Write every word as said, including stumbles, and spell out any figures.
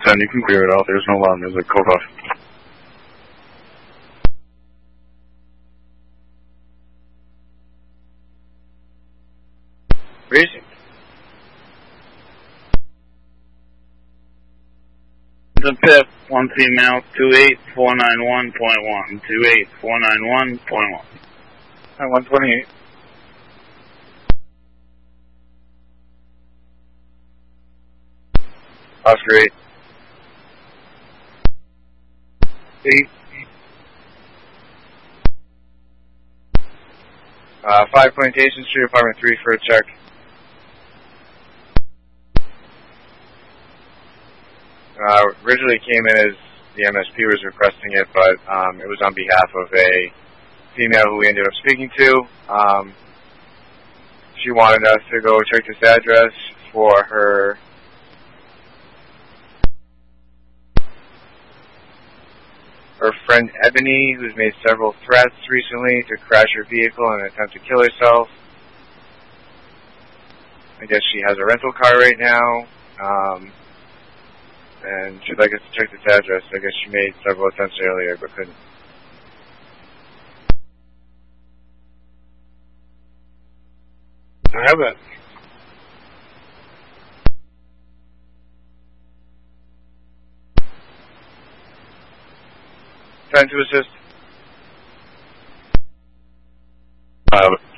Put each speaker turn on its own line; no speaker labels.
ten, you can clear it out. There's no loud music. Code off.
Reason.
The P I P, one female, two eight four nine one point one, two eight four nine one point one.
At one twenty-eight.
Oscar eight.
Eight. Uh, five Plantation Street, apartment three for a check. Uh, originally came in as the M S P was requesting it, but um, it was on behalf of a female who we ended up speaking to. Um, she wanted us to go check this address for her her friend Ebony, who's made several threats recently to crash her vehicle and attempt to kill herself. I guess she has a rental car right now. Um, and she'd like us to check this address. I guess she made several attempts earlier, but couldn't.
I have it.
Time to assist.
I have it.